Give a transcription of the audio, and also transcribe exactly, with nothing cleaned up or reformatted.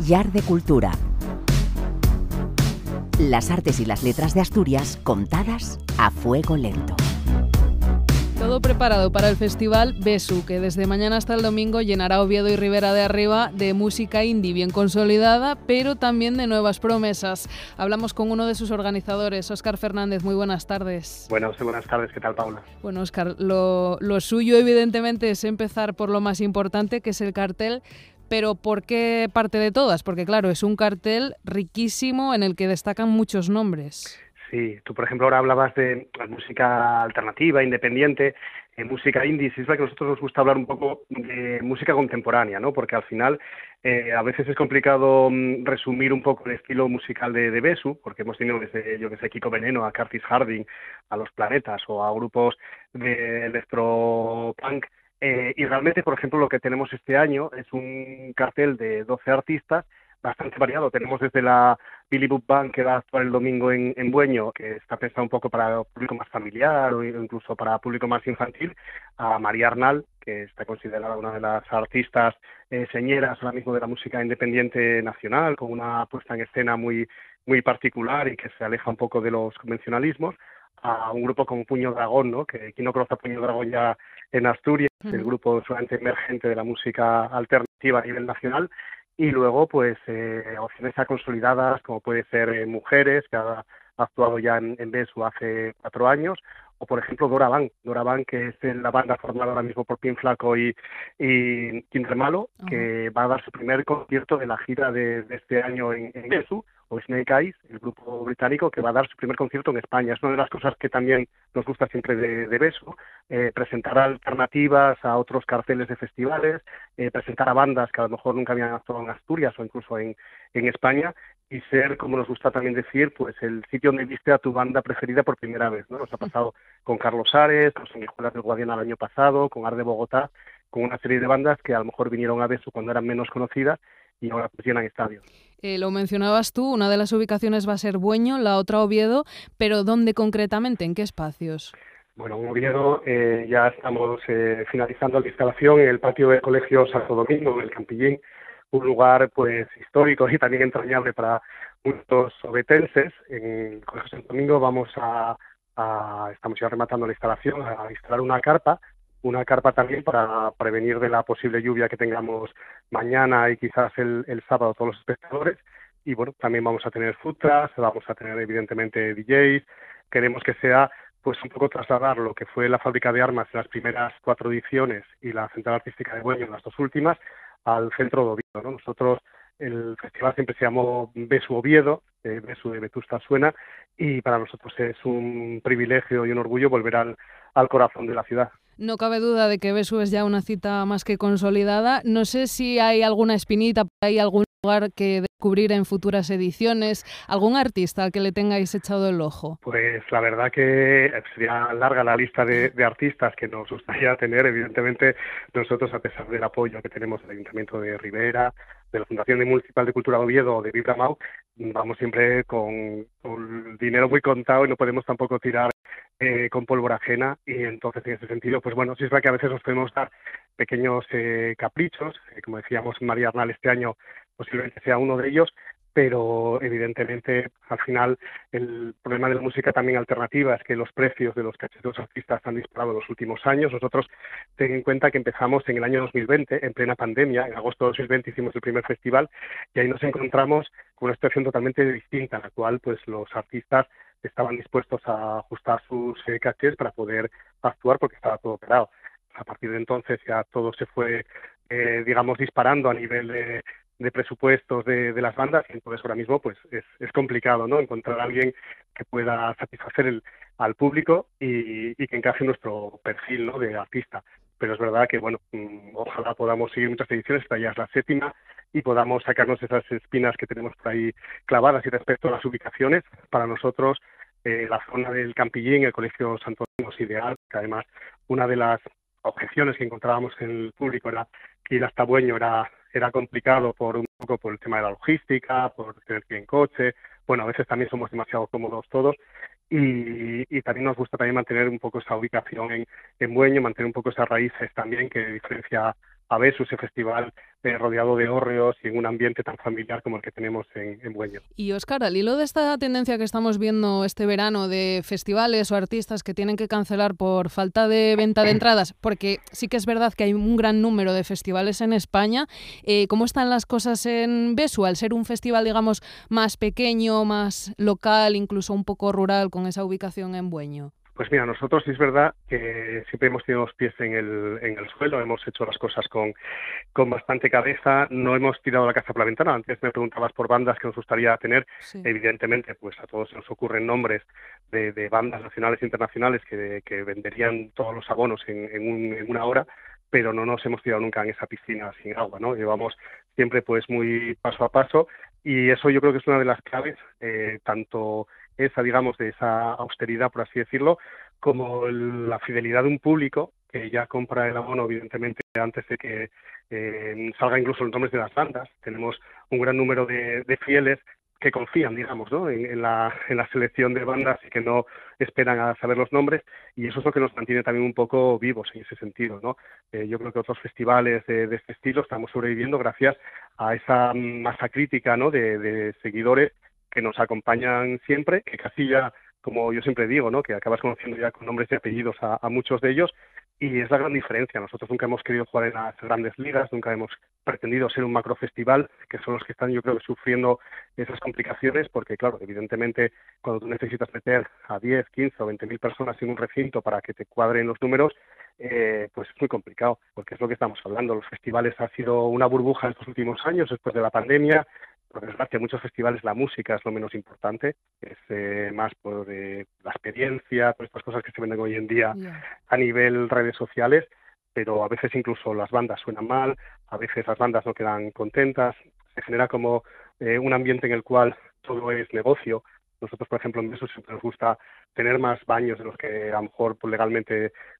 Llar de Cultura. Las artes y las letras de Asturias contadas a fuego lento. Todo preparado para el festival Besu, que desde mañana hasta el domingo llenará Oviedo y Ribera de Arriba de música indie bien consolidada, pero también de nuevas promesas. Hablamos con uno de sus organizadores, Óscar Fernández. Muy buenas tardes. Bueno, sí, buenas tardes. ¿Qué tal, Paula? Bueno, Óscar, lo, lo suyo evidentemente es empezar por lo más importante, que es el cartel. Pero ¿por qué parte de todas? Porque claro, es un cartel riquísimo en el que destacan muchos nombres. Sí, tú por ejemplo ahora hablabas de música alternativa, independiente, eh, música indie. Sí, es verdad que a nosotros nos gusta hablar un poco de música contemporánea, ¿no? Porque al final eh, a veces es complicado mm, resumir un poco el estilo musical de, de Besu, porque hemos tenido desde, yo que sé, Kiko Veneno, a Curtis Harding, a Los Planetas o a grupos de electropunk. Eh, y realmente, por ejemplo, lo que tenemos este año es un cartel de doce artistas bastante variado. Tenemos desde la Billy Book Band, que va a actuar el domingo en, en Bueño, que está pensado un poco para público más familiar o incluso para público más infantil, a María Arnal, que está considerada una de las artistas eh, señeras ahora mismo de la música independiente nacional, con una puesta en escena muy, muy particular y que se aleja un poco de los convencionalismos, a un grupo como Puño Dragón, ¿no? Que quien no conoce a Puño Dragón ya en Asturias, uh-huh. El grupo solamente emergente de la música alternativa a nivel nacional, y luego pues eh, opciones ya consolidadas como puede ser eh, Mujeres, que ha, ha actuado ya en, en Besu hace cuatro años, o por ejemplo Dora Van, Dora Van, que es la banda formada ahora mismo por Pin Flaco y, y Quintremalo, uh-huh. que va a dar su primer concierto de la gira de, de este año en, en Besu, o Snake Eyes, el grupo británico, que va a dar su primer concierto en España. Es una de las cosas que también nos gusta siempre de, de Besu, eh, presentar alternativas a otros carteles de festivales, eh, presentar a bandas que a lo mejor nunca habían actuado en Asturias o incluso en, en España, y ser, como nos gusta también decir, pues el sitio donde viste a tu banda preferida por primera vez, ¿no? Nos ha pasado con Carlos Ares, con Sanguijuelas del Guadiana el año pasado, con Arde Bogotá, con una serie de bandas que a lo mejor vinieron a Besu cuando eran menos conocidas y ahora pues llenan estadios. Eh, lo mencionabas tú, una de las ubicaciones va a ser Bueño, la otra Oviedo, pero ¿dónde concretamente? ¿En qué espacios? Bueno, en Oviedo eh, ya estamos eh, finalizando la instalación en el patio del Colegio Santo Domingo, en el Campillín, un lugar pues histórico y también entrañable para muchos ovetenses. En el Colegio Santo Domingo vamos a, a estamos ya rematando la instalación, a, a instalar una carpa, una carpa también para prevenir de la posible lluvia que tengamos mañana y quizás el, el sábado todos los espectadores. Y bueno, también vamos a tener food trucks, vamos a tener evidentemente D Js. Queremos que sea pues un poco trasladar lo que fue la fábrica de armas en las primeras cuatro ediciones y la Central Artística de Bueño en las dos últimas al centro de Oviedo, ¿no? Nosotros, el festival siempre se llamó Besu Oviedo, eh, Besu de Vetusta Suena, y para nosotros es un privilegio y un orgullo volver al, al corazón de la ciudad. No cabe duda de que Besu es ya una cita más que consolidada. No sé si hay alguna espinita, hay algún lugar que descubrir en futuras ediciones, algún artista al que le tengáis echado el ojo. Pues la verdad que sería larga la lista de, de artistas que nos gustaría tener. Evidentemente nosotros, a pesar del apoyo que tenemos del Ayuntamiento de Ribera, de la Fundación Municipal de Cultura de Oviedo o de Vibra Mau, vamos siempre con, con dinero muy contado y no podemos tampoco tirar eh, con pólvora ajena, y entonces en ese sentido, pues bueno, sí es verdad que a veces nos podemos dar pequeños eh, caprichos, eh, como decíamos, María Arnal este año posiblemente sea uno de ellos, pero evidentemente al final el problema de la música también alternativa es que los precios de los cachés de los artistas han disparado en los últimos años. Nosotros, ten en cuenta que empezamos en el año dos mil veinte, en plena pandemia, en agosto de dos mil veinte hicimos el primer festival, y ahí nos encontramos con una situación totalmente distinta, en la cual pues los artistas estaban dispuestos a ajustar sus eh, cachés para poder actuar porque estaba todo operado. A partir de entonces ya todo se fue, eh, digamos, disparando a nivel de de presupuestos de, de las bandas, y entonces ahora mismo pues es, es complicado, ¿no? Encontrar a alguien que pueda satisfacer el, al público y, y que encaje en nuestro perfil, ¿no?, de artista. Pero es verdad que, bueno, mmm, ojalá podamos seguir muchas ediciones, esta ya es la séptima, y podamos sacarnos esas espinas que tenemos por ahí clavadas. Y respecto a las ubicaciones, para nosotros eh, la zona del Campillín, el Colegio Santo Domingo es ideal, que además una de las objeciones que encontrábamos en el público era que ir hasta Bueño era era complicado por un poco por el tema de la logística, por tener que ir en coche. Bueno, a veces también somos demasiado cómodos todos, y, y también nos gusta también mantener un poco esa ubicación en, en Bueño, mantener un poco esas raíces también que diferencia a Besu, ese festival eh, rodeado de hórreos y en un ambiente tan familiar como el que tenemos en, en Bueño. Y Óscar, al hilo de esta tendencia que estamos viendo este verano de festivales o artistas que tienen que cancelar por falta de venta de entradas, porque sí que es verdad que hay un gran número de festivales en España, eh, ¿cómo están las cosas en Besu? Al ser un festival, digamos, más pequeño, más local, incluso un poco rural, con esa ubicación en Bueño. Pues mira, nosotros sí es verdad que siempre hemos tenido los pies en el, en el suelo, hemos hecho las cosas con, con bastante cabeza, no hemos tirado la casa por la ventana. Antes me preguntabas por bandas que nos gustaría tener, Sí. Evidentemente pues a todos se nos ocurren nombres de, de bandas nacionales e internacionales que, que venderían todos los abonos en, en, un, en una hora, pero no nos hemos tirado nunca en esa piscina sin agua, ¿no? Llevamos siempre pues muy paso a paso y eso yo creo que es una de las claves, eh, tanto esa, digamos, de esa austeridad, por así decirlo, como el, la fidelidad de un público que ya compra el abono, evidentemente, antes de que eh, salgan incluso los nombres de las bandas. Tenemos un gran número de, de fieles que confían, digamos, ¿no? en, en, la, en la selección de bandas y que no esperan a saber los nombres, y eso es lo que nos mantiene también un poco vivos en ese sentido, ¿no? Eh, yo creo que otros festivales de, de este estilo estamos sobreviviendo gracias a esa masa crítica, ¿no? de, de seguidores que nos acompañan siempre, que casi ya, como yo siempre digo, ¿no? que acabas conociendo ya con nombres y apellidos a, a muchos de ellos, y es la gran diferencia. Nosotros nunca hemos querido jugar en las grandes ligas, nunca hemos pretendido ser un macrofestival, que son los que están, yo creo, sufriendo esas complicaciones, porque, claro, evidentemente, cuando tú necesitas meter a diez, quince o veinte mil personas en un recinto para que te cuadren los números, eh, pues es muy complicado, porque es lo que estamos hablando. Los festivales han sido una burbuja en estos últimos años, después de la pandemia. Por desgracia, en muchos festivales la música es lo menos importante, es eh, más por eh, la experiencia, por estas cosas que se venden hoy en día Yeah. a nivel redes sociales, pero a veces incluso las bandas suenan mal, a veces las bandas no quedan contentas, se genera como eh, un ambiente en el cual todo es negocio. Nosotros, por ejemplo, en Besu siempre nos gusta tener más baños de los que a lo mejor pues, legalmente